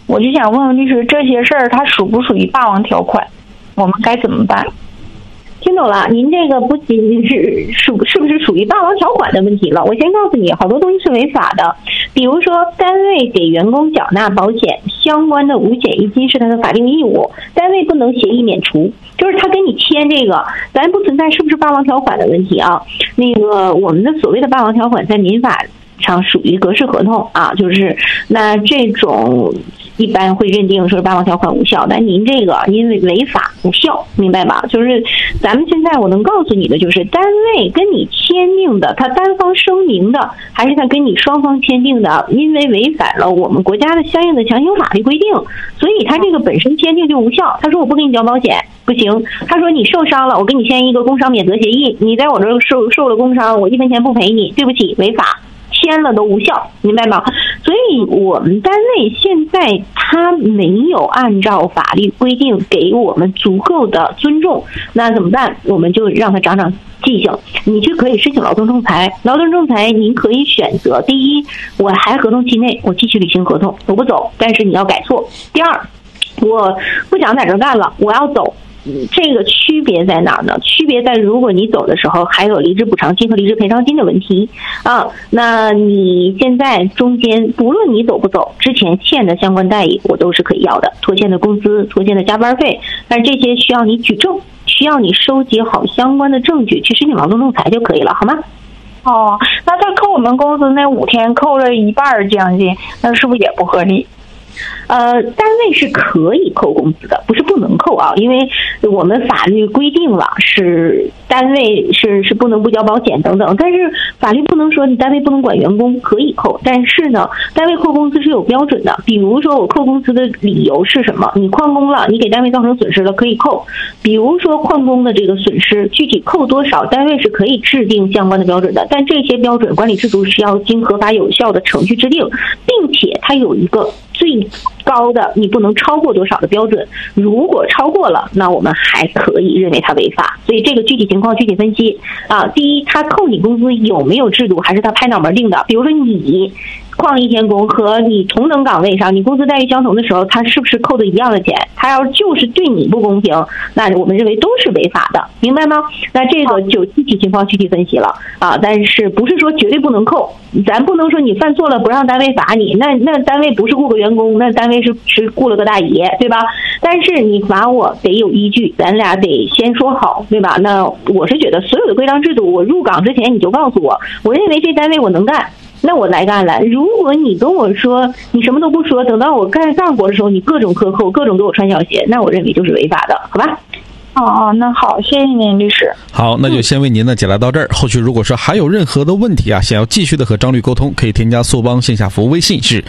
我就想问问律师，这些事儿它属不属于霸王条款？我们该怎么办？ 听懂了，您这个不仅仅是不是属于霸王条款的问题了？我先告诉你，好多东西是违法的，比如说单位给员工缴纳保险相关的五险一金是他的法定义务，单位不能协议免除，就是他跟你签这个，咱不存在是不是霸王条款的问题啊。那个我们的所谓的霸王条款在民法上属于格式合同啊，就是那这种一般会认定说霸王条款无效，但您这个因为违法无效，明白吧？就是咱们现在我能告诉你的就是单位跟你签订的，他单方声明的，还是他跟你双方签订的，因为违反了我们国家的相应的强行法律规定，所以他这个本身签订就无效。他说我不给你交保险不行，他说你受伤了，我跟你签一个工伤免责协议，你在我这受了工伤，我1分钱不赔你，对不起，违法。签了都无效，明白吗？所以我们单位现在他没有按照法律规定给我们足够的尊重，那怎么办？我们就让他长长记性，你就可以申请劳动仲裁。劳动仲裁您可以选择，第一，我还合同期内我继续履行合同，我不走，但是你要改错。第二，我不想在这干了，我要走。这个区别在哪儿呢？区别在如果你走的时候还有离职补偿金和离职赔偿金的问题啊，那你现在中间不论你走不走，之前欠的相关待遇我都是可以要的，拖欠的工资、拖欠的加班费，但这些需要你举证，需要你收集好相关的证据去申请劳动仲裁就可以了，好吗？ 哦，那他扣我们工资那5天扣了一半将近，那是不是也不合理？ 单位是可以扣工资的，不是不能扣啊，因为我们法律规定了是单位是不能不交保险等等，但是法律不能说你单位不能管员工，可以扣，但是呢，单位扣工资是有标准的，比如说我扣工资的理由是什么？你旷工了，你给单位造成损失了，可以扣。比如说旷工的这个损失，具体扣多少，单位是可以制定相关的标准的，但这些标准管理制度是要经合法有效的程序制定，并且它有一个最高的你不能超过多少的标准，如果超过了，那我们还可以认为它违法。所以这个具体情况具体分析啊。第一，他扣你工资有没有制度，还是他拍脑门定的？比如说你旷1天工和你同等岗位上你工资待遇相同的时候，他是不是扣的一样的钱？他要就是对你不公平，那我们认为都是违法的，明白吗？那这个就具体情况具体分析了啊。但是不是说绝对不能扣，咱不能说你犯错了不让单位罚你，那单位不是雇个员工，那单位是雇了个大爷，对吧？但是你罚我得有依据，咱俩得先说好，对吧？那我是觉得所有的规章制度，我入岗之前你就告诉我认为这单位我能干，那我来干了。如果你跟我说你什么都不说，等到我干活的时候你各种克扣，各种给我穿小鞋，那我认为就是违法的，好吧？ 哦，那好，谢谢您律师。 好，那就先为您呢解答到这儿。后续如果说还有任何的问题啊，想要继续的和张律沟通，可以添加索邦线下服务微信是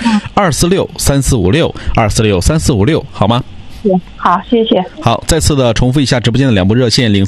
2463456，2463456，好吗？ 好，谢谢。 好，再次的重复一下直播间的2部热线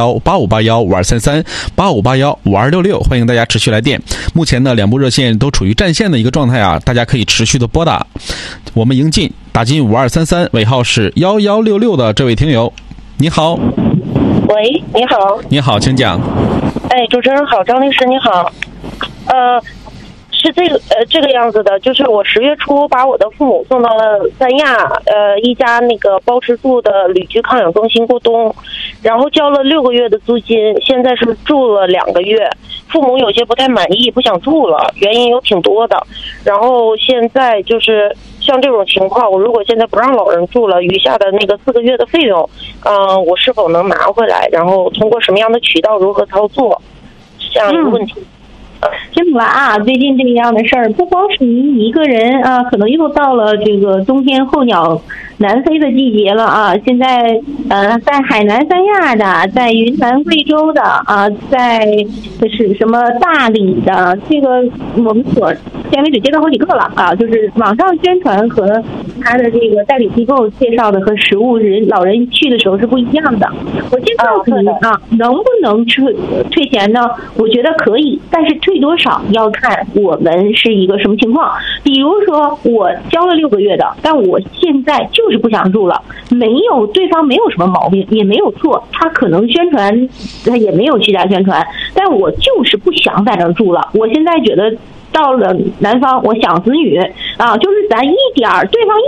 043185815233，85815266，欢迎大家持续来电。目前呢2部热线都处于占线的一个状态啊，大家可以持续的拨打。我们迎进打进5233，尾号是1166的这位听友，你好。 喂，你好。 你好，请讲。 哎，主持人好，张律师你好。是这个样子的，就是我10月初把我的父母送到了三亚一家那个包吃住的旅居康养中心过冬，然后交了6个月的租金，现在是住了2个月，父母有些不太满意，不想住了，原因有挺多的。然后现在就是像这种情况，我如果现在不让老人住了，余下的那个4个月的费用，我是否能拿回来？然后通过什么样的渠道，如何操作？这样一个问题。 听懂了啊，最近这样的事儿不光是你一个人啊，可能又到了这个冬天候鸟南飞的季节了啊。现在在海南三亚的，在云南贵州的啊，在是什么大理的，这个我们所现为止接到好几个了啊，就是网上宣传和他的这个代理机构介绍的和实物老人去的时候是不一样的。我先告诉你啊，能不能退钱呢？我觉得可以，但是退多少要看我们是一个什么情况。比如说我交了6个月的，但我现在就是不想住了，对方没有什么毛病，也没有错，他可能宣传他也没有虚假宣传，但我就是不想在那儿住了。我现在觉得到了南方，我想子女啊，就是对方一